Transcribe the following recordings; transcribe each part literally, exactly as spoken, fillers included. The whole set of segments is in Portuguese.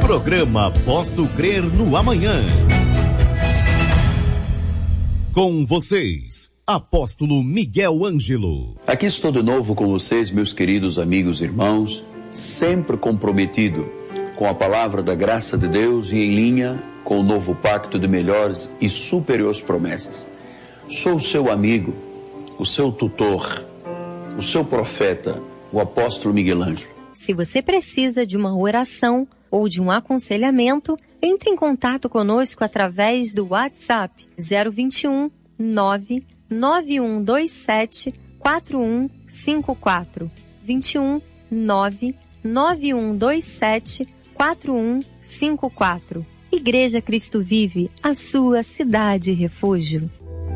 Programa Posso Crer no Amanhã. Com vocês, Apóstolo Miguel Ângelo. Aqui estou de novo com vocês, meus queridos amigos e irmãos, sempre comprometido com a palavra da graça de Deus e em linha com o novo pacto de melhores e superiores promessas. Sou o seu amigo, o seu tutor, o seu profeta, o apóstolo Miguel Ângelo. Se você precisa de uma oração ou de um aconselhamento, entre em contato conosco através do WhatsApp zero vinte e um, nove nove um dois sete, quatro um cinco quatro. vinte e um, nove nove um dois sete, quatro um cinco quatro. Igreja Cristo Vive, a sua cidade refúgio.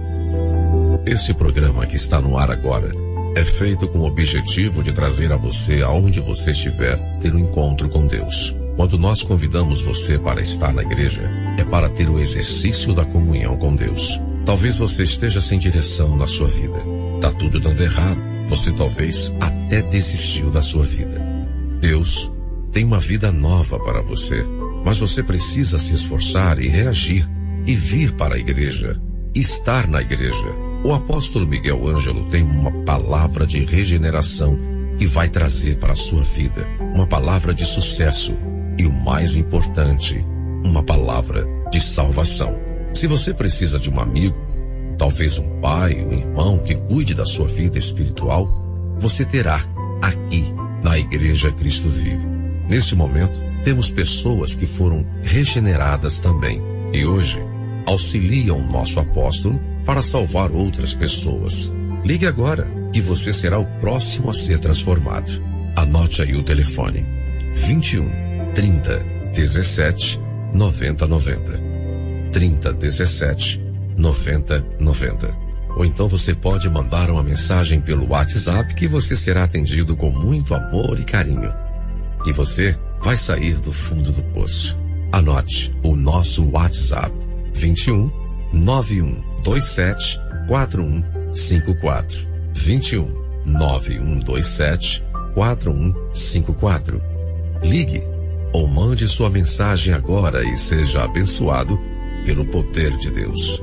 Esse programa que está no ar agora é feito com o objetivo de trazer a você, aonde você estiver, ter um encontro com Deus. Quando nós convidamos você para estar na igreja, é para ter o exercício da comunhão com Deus. Talvez você esteja sem direção na sua vida. Tá tudo dando errado. Você talvez até desistiu da sua vida. Deus tem uma vida nova para você, mas você precisa se esforçar e reagir e vir para a igreja, estar na igreja. O apóstolo Miguel Ângelo tem uma palavra de regeneração que vai trazer para a sua vida uma palavra de sucesso e, o mais importante, uma palavra de salvação. Se você precisa de um amigo, talvez um pai, um irmão que cuide da sua vida espiritual, você terá aqui na Igreja Cristo Vive. Neste momento, temos pessoas que foram regeneradas também e hoje auxiliam o nosso apóstolo para salvar outras pessoas. Ligue agora que você será o próximo a ser transformado. Anote aí o telefone vinte e um, trinta, dezessete, noventa, noventa. trinta, dezessete, noventa, noventa. Ou então você pode mandar uma mensagem pelo WhatsApp que você será atendido com muito amor e carinho. E você vai sair do fundo do poço. Anote o nosso WhatsApp vinte e um, nove um dois sete, quatro um cinco quatro. vinte e um, nove um dois sete, quatro um cinco quatro. Ligue ou mande sua mensagem agora e seja abençoado pelo poder de Deus.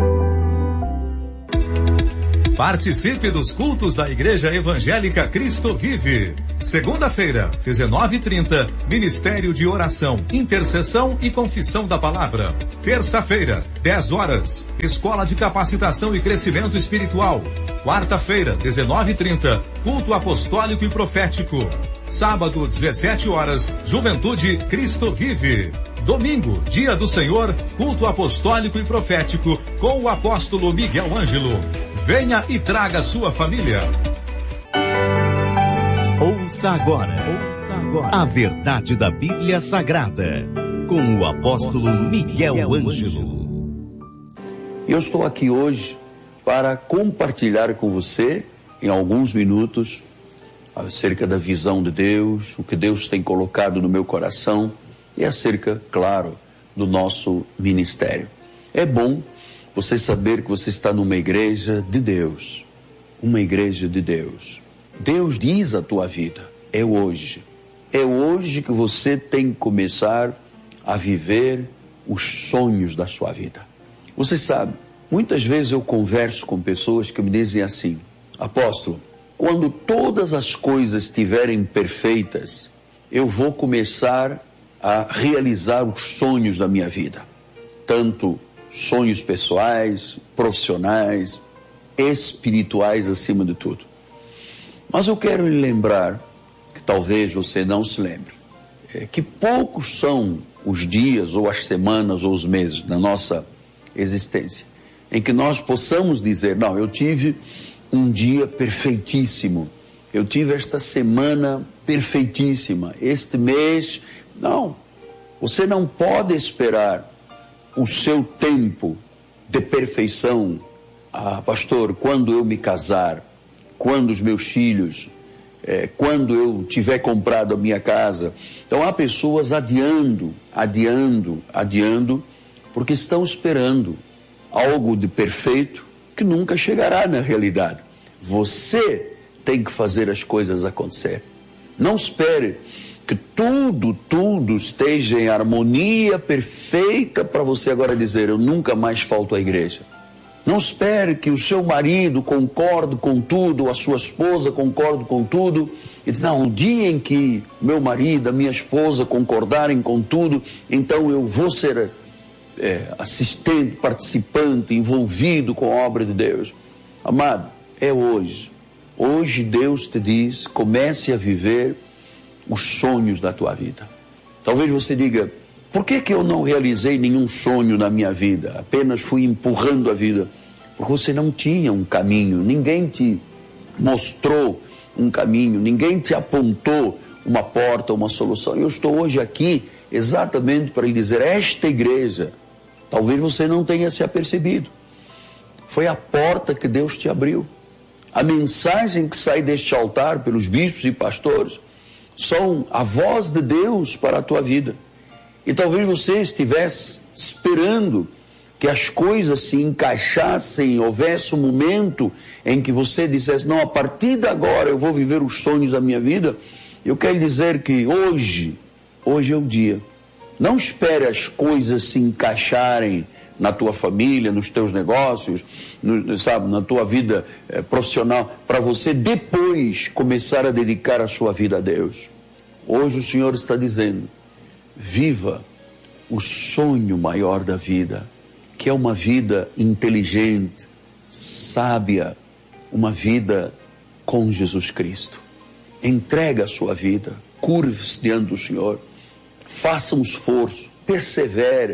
Participe dos cultos da Igreja Evangélica Cristo Vive. Segunda-feira, dezenove e trinta, Ministério de Oração, Intercessão e Confissão da Palavra. Terça-feira, dez horas, Escola de Capacitação e Crescimento Espiritual. Quarta-feira, dezenove e trinta, Culto Apostólico e Profético. Sábado, dezessete horas, Juventude Cristo Vive. Domingo, Dia do Senhor, Culto Apostólico e Profético com o apóstolo Miguel Ângelo. Venha e traga sua família. Ouça agora, ouça agora a verdade da Bíblia Sagrada com o apóstolo Miguel Ângelo. Eu estou aqui hoje para compartilhar com você, em alguns minutos, acerca da visão de Deus, o que Deus tem colocado no meu coração e acerca, claro, do nosso ministério. É bom você saber que você está numa igreja de Deus, uma igreja de Deus. Deus diz a tua vida, é hoje. É hoje que você tem que começar a viver os sonhos da sua vida. Você sabe, muitas vezes eu converso com pessoas que me dizem assim: apóstolo, quando todas as coisas estiverem perfeitas, eu vou começar a realizar os sonhos da minha vida. Tanto sonhos pessoais, profissionais, espirituais acima de tudo. Mas eu quero lhe lembrar, que talvez você não se lembre, é que poucos são os dias, ou as semanas, ou os meses da nossa existência, em que nós possamos dizer: não, eu tive um dia perfeitíssimo, eu tive esta semana perfeitíssima, este mês. Não, você não pode esperar o seu tempo de perfeição. Ah, pastor, quando eu me casar, quando os meus filhos, é, quando eu tiver comprado a minha casa. Então há pessoas adiando, adiando, adiando, porque estão esperando algo de perfeito que nunca chegará na realidade. Você tem que fazer as coisas acontecer. Não espere que tudo, tudo esteja em harmonia perfeita para você agora dizer: eu nunca mais falto à igreja. Não espere que o seu marido concorde com tudo, ou a sua esposa concorde com tudo, e diz: não, o dia em que meu marido, a minha esposa concordarem com tudo, então eu vou ser é, assistente, participante, envolvido com a obra de Deus. Amado, é hoje. Hoje Deus te diz: comece a viver os sonhos da tua vida. Talvez você diga: por que que eu não realizei nenhum sonho na minha vida? Apenas fui empurrando a vida. Porque você não tinha um caminho, ninguém te mostrou um caminho, ninguém te apontou uma porta, uma solução. Eu estou hoje aqui exatamente para lhe dizer: esta igreja, talvez você não tenha se apercebido, foi a porta que Deus te abriu. A mensagem que sai deste altar pelos bispos e pastores são a voz de Deus para a tua vida. E talvez você estivesse esperando que as coisas se encaixassem, houvesse um momento em que você dissesse: não, a partir de agora eu vou viver os sonhos da minha vida. Eu quero dizer que hoje, hoje é o dia. Não espere as coisas se encaixarem na tua família, nos teus negócios, no, sabe, na tua vida eh, profissional, para você depois começar a dedicar a sua vida a Deus. Hoje o Senhor está dizendo: viva o sonho maior da vida, que é uma vida inteligente, sábia, uma vida com Jesus Cristo. Entrega a sua vida, curve-se diante do Senhor, faça um esforço, persevere,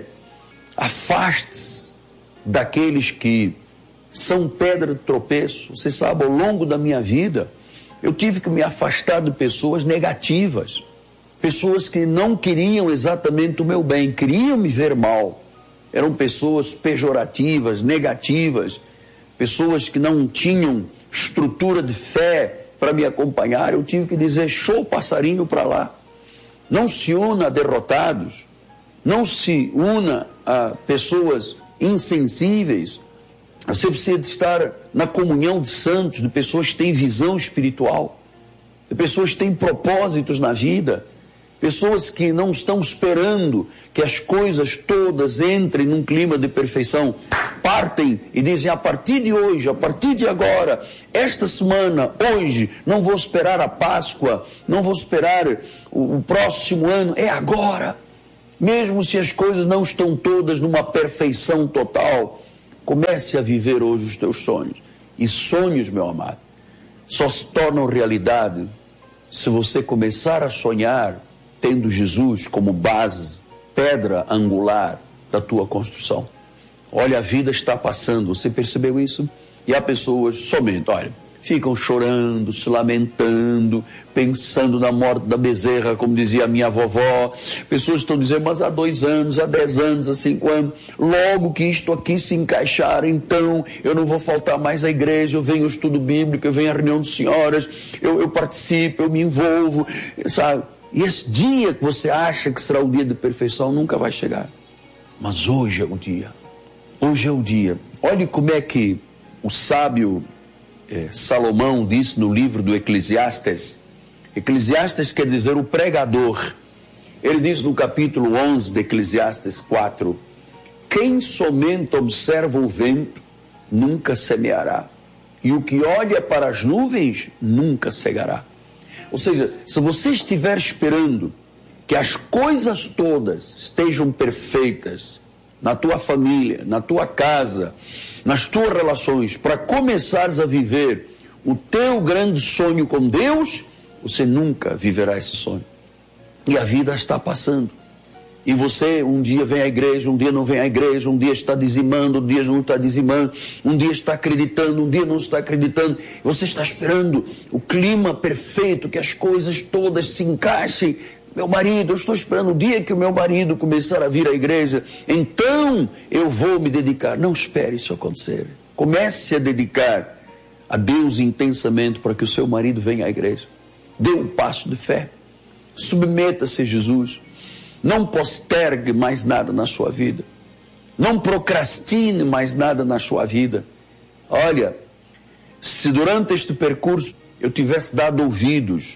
afaste-se daqueles que são pedra de tropeço. Você sabe, ao longo da minha vida, eu tive que me afastar de pessoas negativas, pessoas que não queriam exatamente o meu bem, queriam me ver mal. Eram pessoas pejorativas, negativas, pessoas que não tinham estrutura de fé para me acompanhar. Eu tive que dizer: show passarinho para lá. Não se una a derrotados, não se una a pessoas insensíveis. Você precisa de estar na comunhão de santos, de pessoas que têm visão espiritual, de pessoas que têm propósitos na vida, pessoas que não estão esperando que as coisas todas entrem num clima de perfeição. Partem e dizem: a partir de hoje, a partir de agora, esta semana, hoje, não vou esperar a Páscoa, não vou esperar o, o próximo ano, é agora. Mesmo se as coisas não estão todas numa perfeição total, comece a viver hoje os teus sonhos. E sonhos, meu amado, só se tornam realidade se você começar a sonhar tendo Jesus como base, pedra angular da tua construção. Olha, a vida está passando, você percebeu isso? E há pessoas somente, olha, ficam chorando, se lamentando, pensando na morte da bezerra, como dizia a minha vovó. Pessoas estão dizendo: mas há dois anos, há dez anos, há cinco anos, logo que isto aqui se encaixar, então eu não vou faltar mais à igreja, eu venho ao estudo bíblico, eu venho à reunião de senhoras, eu, eu participo, eu me envolvo, sabe? E esse dia que você acha que será o dia de perfeição nunca vai chegar. Mas hoje é o dia. Hoje é o dia. Olhe como é que o sábio eh, Salomão disse no livro do Eclesiastes. Eclesiastes quer dizer o pregador. Ele diz no capítulo onze de Eclesiastes quatro: quem somente observa o vento nunca semeará, e o que olha para as nuvens nunca cegará. Ou seja, se você estiver esperando que as coisas todas estejam perfeitas na tua família, na tua casa, nas tuas relações, para começares a viver o teu grande sonho com Deus, você nunca viverá esse sonho. E a vida está passando. E você um dia vem à igreja, um dia não vem à igreja, um dia está dizimando, um dia não está dizimando, um dia está acreditando, um dia não está acreditando. Você está esperando o clima perfeito, que as coisas todas se encaixem. Meu marido, eu estou esperando o dia que o meu marido começar a vir à igreja, então eu vou me dedicar. Não espere isso acontecer. Comece a dedicar a Deus intensamente para que o seu marido venha à igreja. Dê um passo de fé. Submeta-se a Jesus. Não postergue mais nada na sua vida. Não procrastine mais nada na sua vida. Olha, se durante este percurso eu tivesse dado ouvidos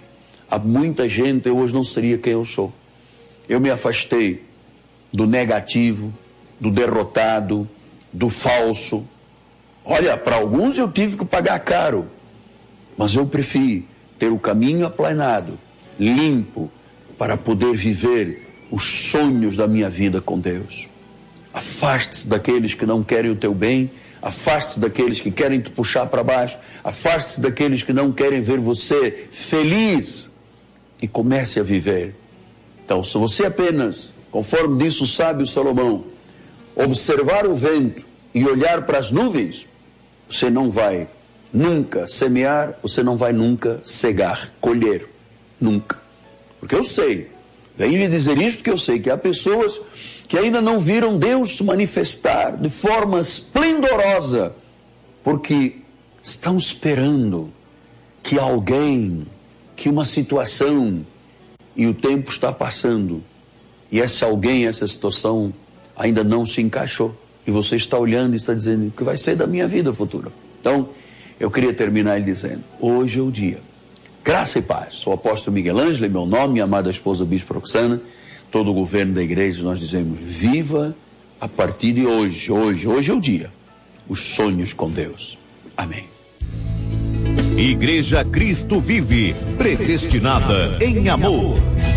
a muita gente, eu hoje não seria quem eu sou. Eu me afastei do negativo, do derrotado, do falso. Olha, para alguns eu tive que pagar caro, mas eu preferi ter o caminho aplanado, limpo, para poder viver os sonhos da minha vida com Deus. Afaste-se daqueles que não querem o teu bem, afaste-se daqueles que querem te puxar para baixo, afaste-se daqueles que não querem ver você feliz e comece a viver. Então, se você apenas, conforme disse o sábio Salomão, observar o vento e olhar para as nuvens, você não vai nunca semear, você não vai nunca cegar, colher, nunca. Porque eu sei, venho lhe dizer isso porque eu sei que há pessoas que ainda não viram Deus se manifestar de forma esplendorosa, porque estão esperando que alguém, que uma situação, e o tempo está passando, e esse alguém, essa situação ainda não se encaixou, e você está olhando e está dizendo, o que vai ser da minha vida futura? Então, eu queria terminar lhe dizendo, hoje é o dia. Graça e paz. Sou o apóstolo Miguel Ângelo, é meu nome, minha amada esposa Bispo Roxana, todo o governo da igreja, nós dizemos, viva a partir de hoje, hoje, hoje é o dia, os sonhos com Deus. Amém. Igreja Cristo Vive, predestinada em amor.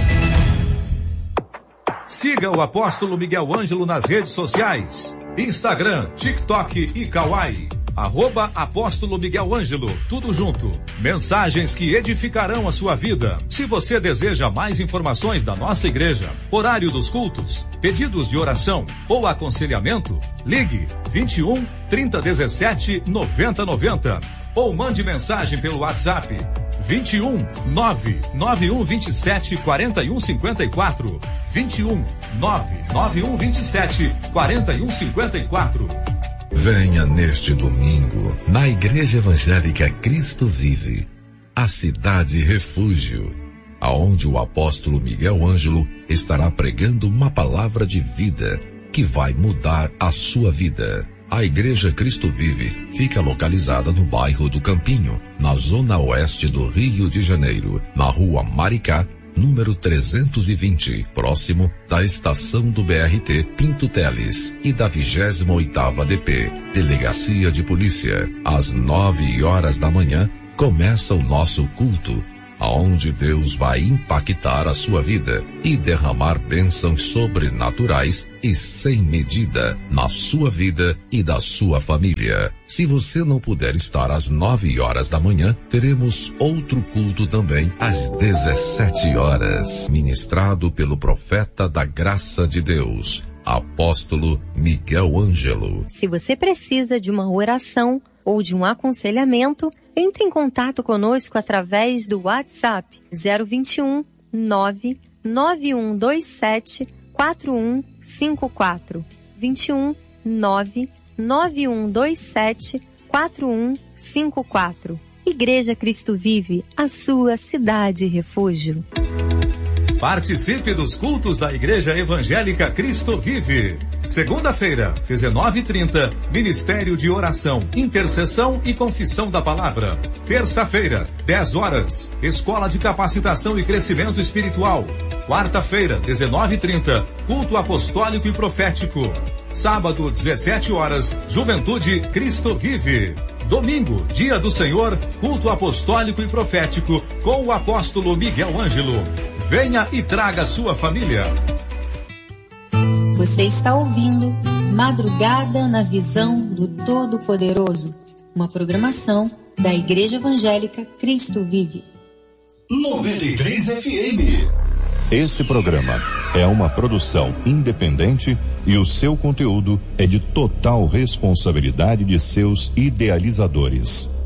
Siga o apóstolo Miguel Ângelo nas redes sociais, Instagram, TikTok e Kawaii. Arroba Apóstolo Miguel Ângelo, tudo junto. Mensagens que edificarão a sua vida. Se você deseja mais informações da nossa igreja, horário dos cultos, pedidos de oração ou aconselhamento, ligue vinte e um, trinta, dezessete, noventa, noventa ou mande mensagem pelo WhatsApp vinte e um, nove, nove um dois sete, quatro um cinco quatro, vinte e um, nove, nove um dois sete, quatro um cinco quatro. Venha neste domingo, na Igreja Evangélica Cristo Vive, a cidade refúgio, aonde o apóstolo Miguel Ângelo estará pregando uma palavra de vida que vai mudar a sua vida. A Igreja Cristo Vive fica localizada no bairro do Campinho, na zona oeste do Rio de Janeiro, na rua Maricá, número trezentos e vinte, próximo da estação do B R T Pinto Teles e da vigésima oitava D P, Delegacia de Polícia. Às nove horas da manhã, começa o nosso culto, aonde Deus vai impactar a sua vida e derramar bênçãos sobrenaturais e sem medida na sua vida e da sua família. Se você não puder estar às nove horas da manhã, teremos outro culto também às dezessete horas, ministrado pelo profeta da graça de Deus, apóstolo Miguel Ângelo. Se você precisa de uma oração ou de um aconselhamento, entre em contato conosco através do WhatsApp zero vinte e um, nove, nove um dois sete, quatro um cinco quatro, vinte e um, nove, nove um dois sete, quatro um cinco quatro. Igreja Cristo Vive, a sua cidade refúgio. Participe dos cultos da Igreja Evangélica Cristo Vive. Segunda-feira, dezenove e trinta, Ministério de Oração, Intercessão e Confissão da Palavra. Terça-feira, dez horas, Escola de Capacitação e Crescimento Espiritual. Quarta-feira, dezenove e trinta, Culto Apostólico e Profético. Sábado, dezessete horas, Juventude Cristo Vive. Domingo, Dia do Senhor, Culto Apostólico e Profético com o apóstolo Miguel Ângelo. Venha e traga sua família. Você está ouvindo Madrugada na Visão do Todo-Poderoso, uma programação da Igreja Evangélica Cristo Vive. noventa e três F M. Esse programa é uma produção independente e o seu conteúdo é de total responsabilidade de seus idealizadores.